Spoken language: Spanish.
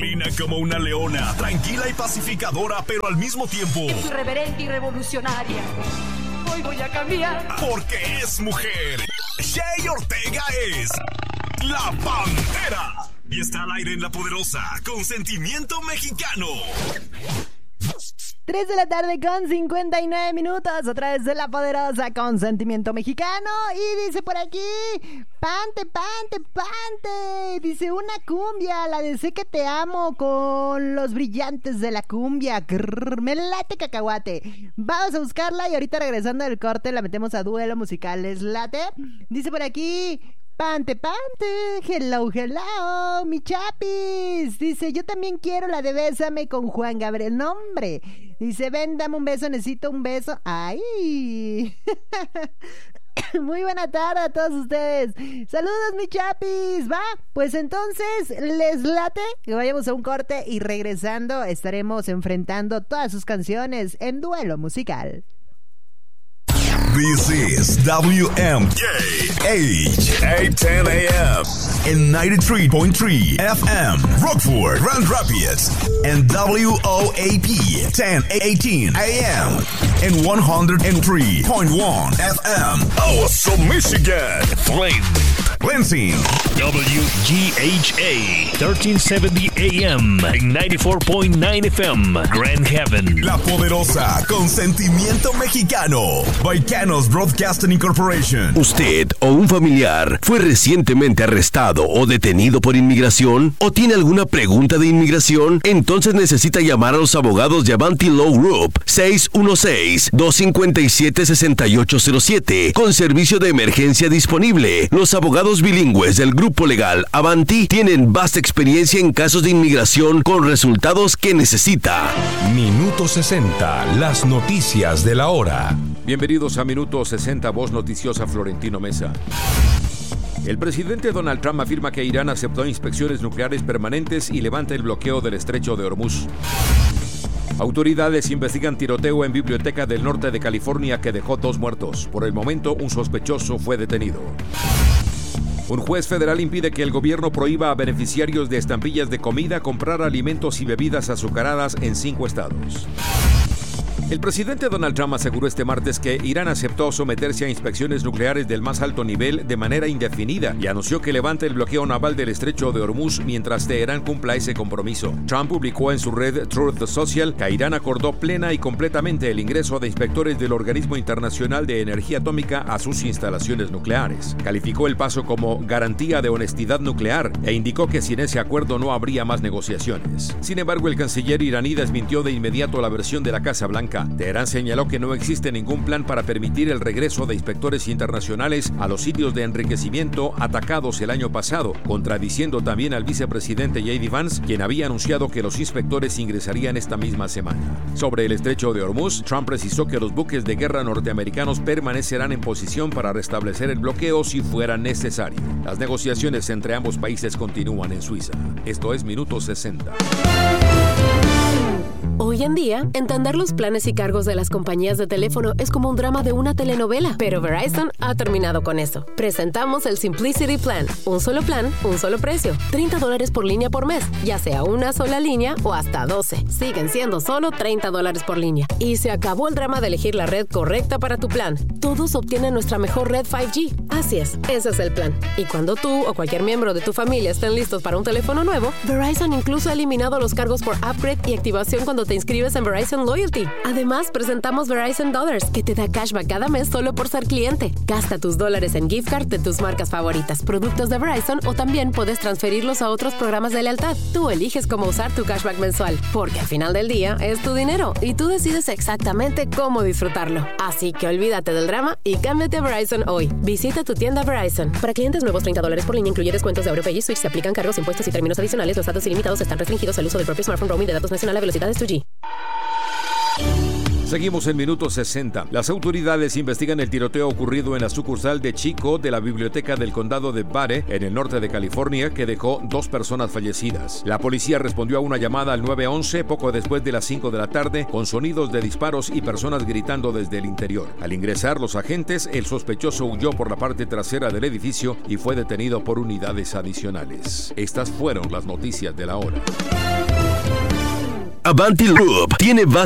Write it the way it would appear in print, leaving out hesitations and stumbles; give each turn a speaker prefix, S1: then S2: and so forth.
S1: Como una leona, tranquila y pacificadora, pero al mismo tiempo
S2: irreverente y revolucionaria. Hoy voy a cambiar.
S1: Porque es mujer. Shay Ortega es la Pantera. Y está al aire en La Poderosa, con Sentimiento Mexicano.
S3: 3 de la tarde con 59 minutos, otra vez de La Poderosa con Sentimiento Mexicano. Y dice por aquí, pante, pante, pante. Dice una cumbia, la de Sé que te amo, con los brillantes de la cumbia. Grrr, me late cacahuate. Vamos a buscarla y ahorita regresando del corte la metemos a duelo musical. ¿Les late? Dice por aquí, pante, pante, hello, hello, mi chapis. Dice, yo también quiero la de Bésame con Juan Gabriel. No, hombre. Dice, ven, dame un beso, necesito un beso. ¡Ay! Muy buena tarde a todos ustedes. Saludos, mi chapis. Va, pues entonces, ¿les late? Que vayamos a un corte y regresando estaremos enfrentando todas sus canciones en duelo musical.
S1: This is WMKH 810 AM and 93.3 FM Rockford, Grand Rapids, and WOAP 1018 AM and 103.1 FM Awesome, Michigan, Flint, Lansing,
S4: WGHA 1370 AM and 94.9 FM Grand Haven.
S1: La Poderosa con Sentimiento Mexicano by Canos Broadcasting Incorporation.
S5: ¿Usted o un familiar fue recientemente arrestado o detenido por inmigración? ¿O tiene alguna pregunta de inmigración? Entonces necesita llamar a los abogados de Avanti Law Group 616-257-6807 con servicio de emergencia disponible. Los abogados bilingües del grupo legal Avanti tienen vasta experiencia en casos de inmigración con resultados que necesita.
S6: Minuto 60, las noticias de la hora.
S7: Bienvenidos a Minuto 60, voz noticiosa Florentino Mesa. El presidente Donald Trump afirma que Irán aceptó inspecciones nucleares permanentes y levanta el bloqueo del estrecho de Hormuz. Autoridades investigan tiroteo en biblioteca del norte de California que dejó 2 muertos. Por el momento, un sospechoso fue detenido. Un juez federal impide que el gobierno prohíba a beneficiarios de estampillas de comida comprar alimentos y bebidas azucaradas en 5 estados. El presidente Donald Trump aseguró este martes que Irán aceptó someterse a inspecciones nucleares del más alto nivel de manera indefinida y anunció que levanta el bloqueo naval del estrecho de Hormuz mientras Teherán cumpla ese compromiso. Trump publicó en su red Truth Social que Irán acordó plena y completamente el ingreso de inspectores del Organismo Internacional de Energía Atómica a sus instalaciones nucleares. Calificó el paso como garantía de honestidad nuclear e indicó que sin ese acuerdo no habría más negociaciones. Sin embargo, el canciller iraní desmintió de inmediato la versión de la Casa Blanca. Teherán señaló que no existe ningún plan para permitir el regreso de inspectores internacionales a los sitios de enriquecimiento atacados el año pasado, contradiciendo también al vicepresidente J.D. Vance, quien había anunciado que los inspectores ingresarían esta misma semana. Sobre el estrecho de Hormuz, Trump precisó que los buques de guerra norteamericanos permanecerán en posición para restablecer el bloqueo si fuera necesario. Las negociaciones entre ambos países continúan en Suiza. Esto es Minuto 60.
S8: Hoy en día, entender los planes y cargos de las compañías de teléfono es como un drama de una telenovela, pero Verizon ha terminado con eso. Presentamos el Simplicity Plan. Un solo plan, un solo precio. $30 por línea por mes, ya sea una sola línea o hasta 12. Siguen siendo solo $30 por línea. Y se acabó el drama de elegir la red correcta para tu plan. Todos obtienen nuestra mejor red 5G. Así es, ese es el plan. Y cuando tú o cualquier miembro de tu familia estén listos para un teléfono nuevo, Verizon incluso ha eliminado los cargos por upgrade y activación cuando te inscribes en Verizon Loyalty. Además, presentamos Verizon Dollars, que te da cashback cada mes solo por ser cliente. Gasta tus dólares en gift card de tus marcas favoritas, productos de Verizon, o también puedes transferirlos a otros programas de lealtad. Tú eliges cómo usar tu cashback mensual, porque al final del día es tu dinero y tú decides exactamente cómo disfrutarlo. Así que olvídate del drama y cámbiate a Verizon hoy. Visita tu tienda Verizon. Para clientes nuevos, $30 por línea incluye descuentos de AuroPay y Switch. Se aplican cargos, impuestos y términos adicionales. Los datos ilimitados están restringidos al uso del propio smartphone roaming de datos nacional a velocidades 2G.
S7: Seguimos en minuto 60. Las autoridades investigan el tiroteo ocurrido en la sucursal de Chico de la Biblioteca del Condado de Bate, en el norte de California, que dejó 2 personas fallecidas. La policía respondió a una llamada al 911 poco después de las 5 de la tarde, con sonidos de disparos y personas gritando desde el interior. Al ingresar los agentes, el sospechoso huyó por la parte trasera del edificio y fue detenido por unidades adicionales. Estas fueron las noticias de la hora.
S5: Avanti Loop tiene